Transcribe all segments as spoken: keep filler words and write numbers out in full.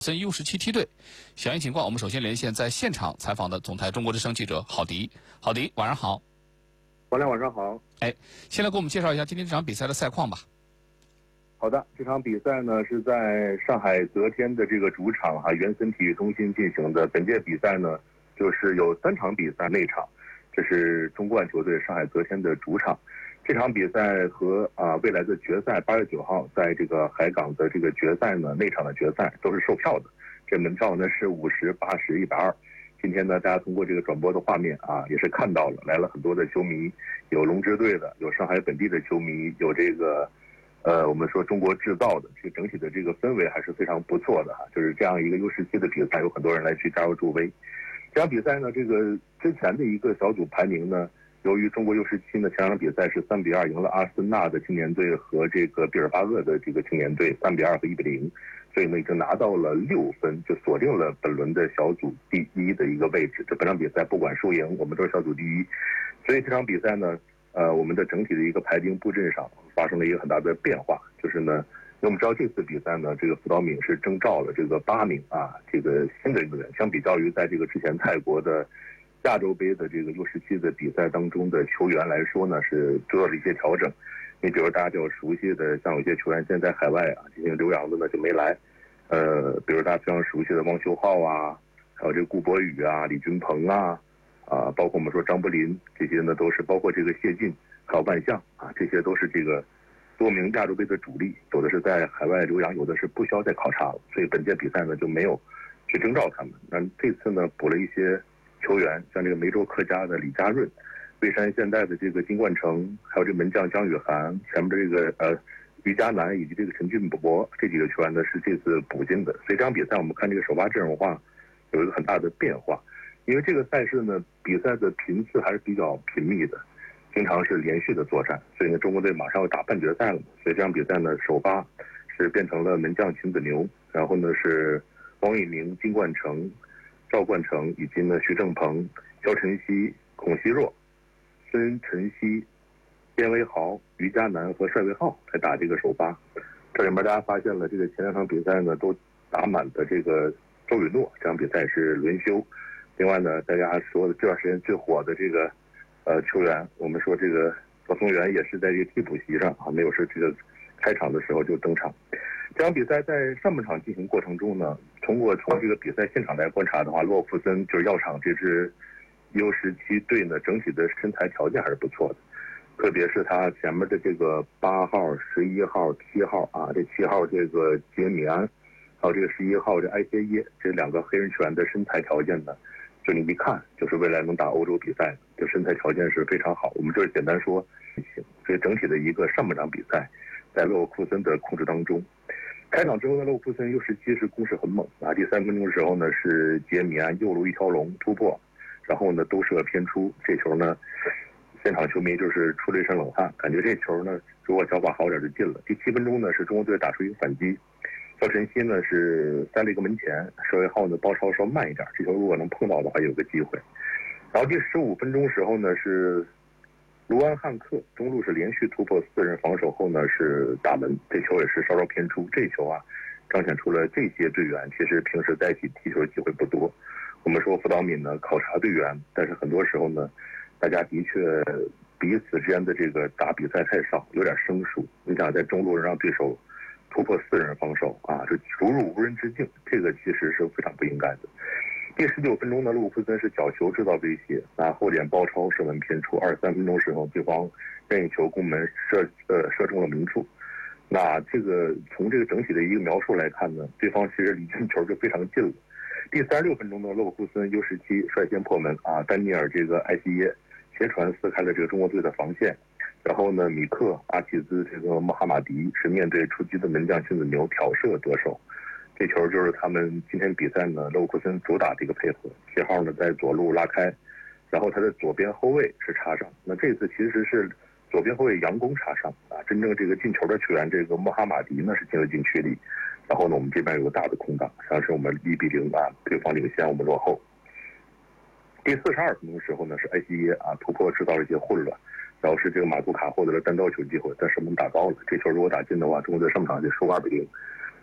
森 U 十七梯队响应情况，我们首先连线在现场采访的总台中国之声记者郝迪。郝迪，晚上好。 王亮，晚上好。 哎，先来给我们介绍一下今天这场比赛的赛况吧。 好的，这场比赛呢是在上海德天的这个主场哈、啊、原森体育中心进行的。本届比赛呢就是有三场比赛，内场这是中冠球队上海德天的主场。这场比赛和啊未来的决赛八月九号在这个海港的这个决赛呢，内场的决赛都是售票的，这门票呢是五十、八十、一百二。今天呢，大家通过这个转播的画面啊，也是看到了来了很多的球迷，有龙之队的，有上海本地的球迷，有这个呃我们说中国制造的，这个整体的这个氛围还是非常不错的哈。就是这样一个 U 十七的比赛，有很多人来去加入助威。这场比赛呢，这个之前的一个小组排名呢。由于中国 U 十七呢，前两场比赛是三比二赢了阿森纳的青年队和这个毕尔巴鄂的这个青年队，三比二和一比零，所以呢已经拿到了六分，就锁定了本轮的小组第一的一个位置。这本场比赛不管输赢，我们都是小组第一，所以这场比赛呢，呃，我们的整体的一个排兵布阵上发生了一个很大的变化，就是呢，我们知道这次比赛呢，这个福岛敏是征召了这个八名啊这个新的运动员，相比较于在这个之前泰国的。亚洲杯的这个 U 十七的比赛当中的球员来说呢，是做了一些调整。你比如大家比较熟悉的，像有些球员现在在海外啊进行留洋的呢就没来，呃，比如大家非常熟悉的汪秀浩啊，还有这个顾博宇啊、李君鹏啊，啊，包括我们说张伯林这些呢都是，包括这个谢晋还有万象啊，这些都是这个多名亚洲杯的主力，有的是在海外留洋，有的是不需要再考察了，所以本届比赛呢就没有去征召他们。那这次呢补了一些。球员像这个梅州客家的李家润，蔚山现代的这个金冠成，还有这门将姜雨涵，前面的这个呃于佳楠以及这个陈俊博这几个球员呢是这次补进的。所以这场比赛我们看这个首发阵容化有一个很大的变化，因为这个赛事呢比赛的频次还是比较频密的，经常是连续的作战，所以呢中国队马上要打半决赛了，所以这场比赛呢首发是变成了门将秦子牛，然后呢是王一鸣、金冠成。赵冠成以及呢徐正鹏、肖晨曦、孔熙若、孙晨曦、边维豪、于佳楠和帅卫浩来打这个首发。这里面大家发现了，这个前两场比赛呢都打满的这个周雨诺，这场比赛是轮休。另外呢，大家说的这段时间最火的这个呃球员，我们说这个高松元也是在这个替补席上啊，没有是这个开场的时候就登场。这场比赛在上半场进行过程中呢，通过从这个比赛现场来观察的话，洛夫森就是药厂这支 U 十七队呢，整体的身材条件还是不错的，特别是他前面的这个八号、十一号、七号啊，这七号这个杰米安，还有这个十一号这埃谢耶这两个黑人球员的身材条件呢，就你一看就是未来能打欧洲比赛，就身材条件是非常好。我们这简单说，所以整体的一个上半场比赛，在勒沃库森的控制当中。开场之后呢，勒沃库森 U 十七是攻势很猛啊！第三分钟的时候呢，是杰米安右路一条龙突破，然后呢兜射偏出，这球呢，现场球迷就是出了一身冷汗，感觉这球呢，如果脚法好点就进了。第七分钟呢，是中国队打出一个反击，肖晨曦呢是塞了一个门前，射卫浩呢包抄稍慢一点，这球如果能碰到的话有个机会。然后第十五分钟时候呢是。卢安汉克中路是连续突破四人防守后呢是打门，这球也是稍稍偏出。这球啊，彰显出了这些队员其实平时在一起踢球机会不多。我们说辅导敏呢考察队员，但是很多时候呢，大家的确彼此之间的这个打比赛太少，有点生疏。你想在中路让对手突破四人防守啊，是逐入无人之境，这个其实是非常不应该的。第十九分钟呢，勒沃库森是角球制造威胁，那后点包抄射门偏出。二十三分钟时候，对方任意球攻门射呃射中了门柱。那这个从这个整体的一个描述来看呢，对方其实离进球就非常近了。第三十六分钟呢，勒沃库森 U 十七率先破门啊，丹尼尔这个埃西耶斜传撕开了这个中国队的防线，然后呢，米克阿齐兹这个穆哈马迪是面对出击的门将辛子牛挑射得手。这球就是他们今天比赛呢，勒沃库森主打的一个配合。七号呢在左路拉开，然后他的左边后卫是插上。那这次其实是左边后卫杨弓插上啊，真正这个进球的球员这个穆哈马迪呢是进了禁区里，然后呢我们这边有个大的空档，实际上是我们一比零啊，对方领先，我们落后。第四十二分钟的时候呢，是埃西耶啊突破制造了一些混乱，然后是这个马杜卡获得了单刀球机会，但射门打高了。这球如果打进的话，中国队上场就输二比零。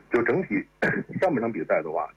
就整体上半场比赛的话，